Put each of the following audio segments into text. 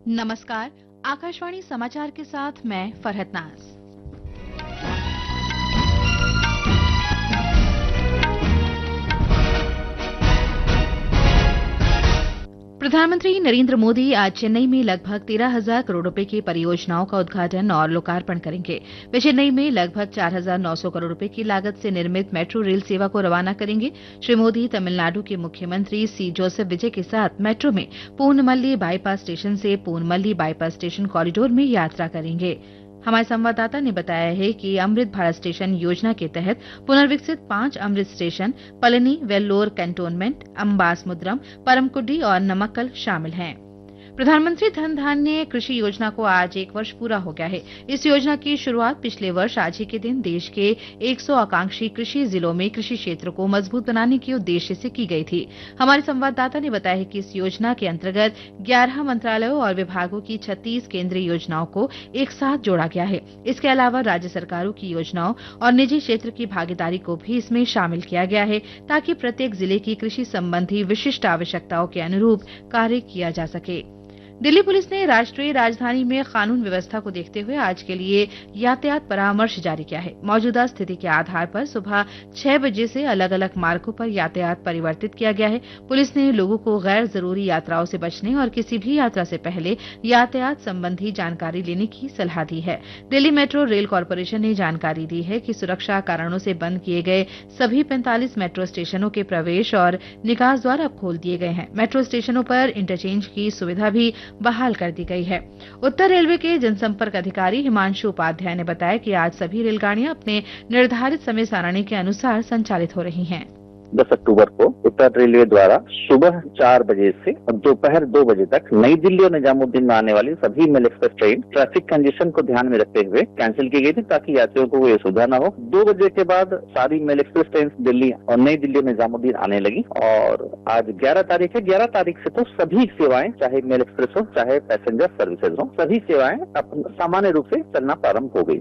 नमस्कार, आकाशवाणी समाचार के साथ मैं फरहत नाज। प्रधानमंत्री नरेंद्र मोदी आज चेन्नई में लगभग 13,000 करोड़ रुपए की परियोजनाओं का उद्घाटन और लोकार्पण करेंगे। वे चेन्नई में लगभग 4,900 करोड़ रुपए की लागत से निर्मित मेट्रो रेल सेवा को रवाना करेंगे। श्री मोदी तमिलनाडु के मुख्यमंत्री सी जोसेफ विजय के साथ मेट्रो में पूर्णमल्ली बाईपास स्टेशन से पूर्णमल्ली बाईपास स्टेशन कॉरिडोर में यात्रा करेंगे। हमारे संवाददाता ने बताया है कि अमृत भारत स्टेशन योजना के तहत पुनर्विकसित 5 अमृत स्टेशन पलनी, वेल्लोर कैंटोनमेंट, अंबासमुद्रम, परमकुडी और नमक्कल शामिल हैं। प्रधानमंत्री धन धान्य कृषि योजना को आज 1 वर्ष पूरा हो गया है। इस योजना की शुरुआत पिछले वर्ष आज ही के दिन देश के 100 आकांक्षी कृषि जिलों में कृषि क्षेत्र को मजबूत बनाने के उद्देश्य से की गई थी। हमारे संवाददाता ने बताया है कि इस योजना के अंतर्गत 11 मंत्रालयों और विभागों की 36 केंद्रीय योजनाओं को एक साथ जोड़ा गया है। इसके अलावा राज्य सरकारों की योजनाओं और निजी क्षेत्र की भागीदारी को भी इसमें शामिल किया गया है, ताकि प्रत्येक जिले की कृषि संबंधी विशिष्ट आवश्यकताओं के अनुरूप कार्य किया जा सके। दिल्ली पुलिस ने राष्ट्रीय राजधानी में कानून व्यवस्था को देखते हुए आज के लिए यातायात परामर्श जारी किया है। मौजूदा स्थिति के आधार पर सुबह 6 बजे से अलग अलग मार्गों पर यातायात परिवर्तित किया गया है। पुलिस ने लोगों को गैर जरूरी यात्राओं से बचने और किसी भी यात्रा से पहले यातायात संबंधी जानकारी लेने की सलाह दी है। दिल्ली मेट्रो रेल कॉरपोरेशन ने जानकारी दी है कि सुरक्षा कारणों से बंद किए गए सभी 45 मेट्रो स्टेशनों के प्रवेश और निकास द्वार अब खोल दिए गए हैं। मेट्रो स्टेशनों पर इंटरचेंज की सुविधा भी बहाल कर दी गई है। उत्तर रेलवे के जनसंपर्क अधिकारी हिमांशु उपाध्याय ने बताया कि आज सभी रेलगाड़ियां अपने निर्धारित समय सारणी के अनुसार संचालित हो रही हैं। 10 अक्टूबर को उत्तर रेलवे द्वारा सुबह 4 बजे से दोपहर 2 बजे तक नई दिल्ली और निजामुद्दीन में आने वाली सभी mail express train traffic congestion को ध्यान में रखते हुए कैंसिल की गई थी, ताकि यात्रियों को कोई असुविधा न हो। 2 बजे के बाद सारी मेल एक्सप्रेस ट्रेन दिल्ली और नई दिल्ली और निजामुद्दीन आने लगी और आज 11 तारीख है। 11 तारीख से तो सभी सेवाएं, चाहे मेल एक्सप्रेस हो चाहे पैसेंजर सर्विसेज हो, सभी सेवाएं सामान्य रूप से चलना प्रारंभ हो गई।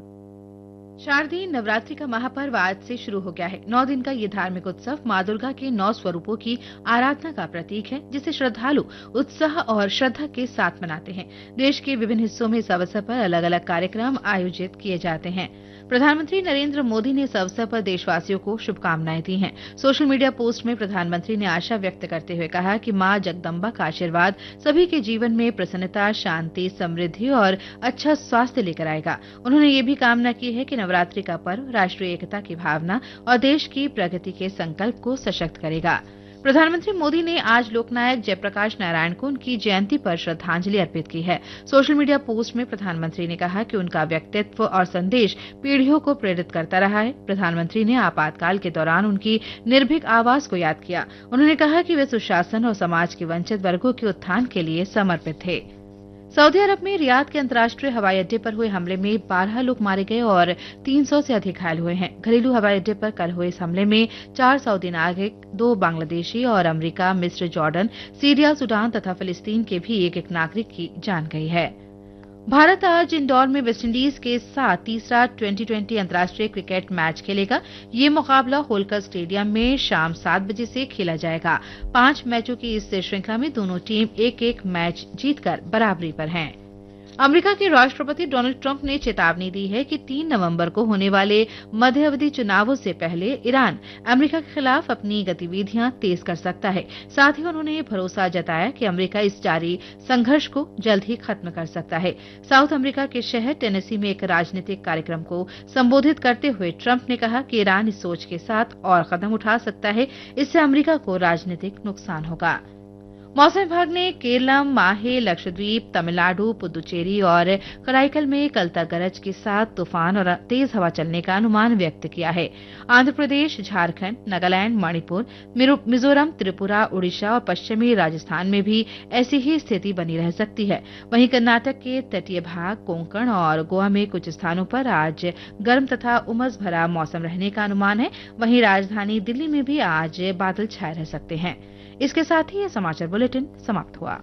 शारदीय नवरात्रि का महापर्व आज से शुरू हो गया है। 9 दिन का ये धार्मिक उत्सव मां दुर्गा के 9 स्वरूपों की आराधना का प्रतीक है, जिसे श्रद्धालु उत्साह और श्रद्धा के साथ मनाते हैं। देश के विभिन्न हिस्सों में इस अवसर पर अलग अलग कार्यक्रम आयोजित किए जाते हैं। प्रधानमंत्री नरेंद्र मोदी ने इस अवसर पर देशवासियों को शुभकामनाएं दी हैं। सोशल मीडिया पोस्ट में प्रधानमंत्री ने आशा व्यक्त करते हुए कहा कि मां जगदम्बा का आशीर्वाद सभी के जीवन में प्रसन्नता, शांति, समृद्धि और अच्छा स्वास्थ्य लेकर आएगा। उन्होंने ये भी कामना की है कि नवरात्रि का पर्व राष्ट्रीय एकता की भावना और देश की प्रगति के संकल्प को सशक्त करेगा। प्रधानमंत्री मोदी ने आज लोकनायक जयप्रकाश नारायण को उनकी जयंती पर श्रद्धांजलि अर्पित की है। सोशल मीडिया पोस्ट में प्रधानमंत्री ने कहा कि उनका व्यक्तित्व और संदेश पीढ़ियों को प्रेरित करता रहा है। प्रधानमंत्री ने आपातकाल के दौरान उनकी निर्भीक आवाज को याद किया। उन्होंने कहा कि वे सुशासन और समाज के वंचित वर्गों के उत्थान के लिए समर्पित थे। सऊदी अरब में रियाद के अंतर्राष्ट्रीय हवाई अड्डे पर हुए हमले में 12 लोग मारे गए और 300 से अधिक घायल हुए हैं। घरेलू हवाई अड्डे पर कल हुए इस हमले में 4 सऊदी नागरिक, 2 बांग्लादेशी और अमेरिका, मिस्र, जॉर्डन, सीरिया, सूडान तथा फिलिस्तीन के भी एक नागरिक की जान गई है। भारत आज इंदौर में वेस्टइंडीज के साथ तीसरा 2020 अंतर्राष्ट्रीय क्रिकेट मैच खेलेगा। ये मुकाबला होलकर स्टेडियम में शाम 7 बजे से खेला जाएगा। 5 मैचों की इस श्रृंखला में दोनों टीम एक-एक मैच जीतकर बराबरी पर हैं। अमेरिका के राष्ट्रपति डोनाल्ड ट्रंप ने चेतावनी दी है कि 3 नवंबर को होने वाले मध्यावधि चुनावों से पहले ईरान अमेरिका के खिलाफ अपनी गतिविधियां तेज कर सकता है। साथ ही उन्होंने भरोसा जताया कि अमेरिका इस जारी संघर्ष को जल्द ही खत्म कर सकता है। साउथ अमेरिका के शहर टेनेसी में एक राजनीतिक कार्यक्रम को संबोधित करते हुए ट्रंप ने कहा कि ईरान इस सोच के साथ और कदम उठा सकता है, इससे अमेरिका को राजनीतिक नुकसान होगा। मौसम विभाग ने केरलम, माहे, लक्षद्वीप, तमिलनाडु, पुदुचेरी और कराईकल में कल तक गरज के साथ तूफान और तेज हवा चलने का अनुमान व्यक्त किया है। आंध्र प्रदेश, झारखंड, नागालैंड, मणिपुर, मिजोरम, त्रिपुरा, उड़ीसा और पश्चिमी राजस्थान में भी ऐसी ही स्थिति बनी रह सकती है। वहीं कर्नाटक के तटीय भाग, कोंकण और गोवा में कुछ स्थानों पर आज गर्म तथा उमस भरा मौसम रहने का अनुमान है। वहीं राजधानी दिल्ली में भी आज बादल छाए रह सकते हैं। इसके साथ ही यह समाचार बुलेटिन समाप्त हुआ।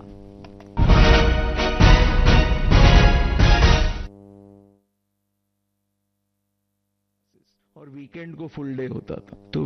और वीकेंड को फुल डे होता था तो